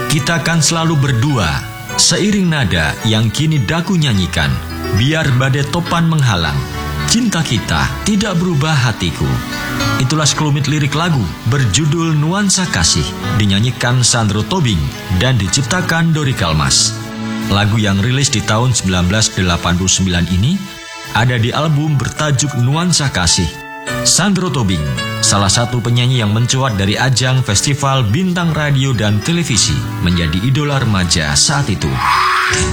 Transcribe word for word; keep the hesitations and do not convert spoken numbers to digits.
Kita kan selalu berdua, seiring nada yang kini daku nyanyikan. Biar badai topan menghalang, cinta kita tidak berubah hatiku. Itulah sekelumit lirik lagu berjudul Nuansa Kasih, dinyanyikan Sandro Tobing dan diciptakan Dori Kalmas. Lagu yang rilis di tahun seribu sembilan ratus delapan puluh sembilan ini ada di album bertajuk Nuansa Kasih. Sandro Tobing, salah satu penyanyi yang mencuat dari ajang festival bintang radio dan televisi, menjadi idola remaja saat itu.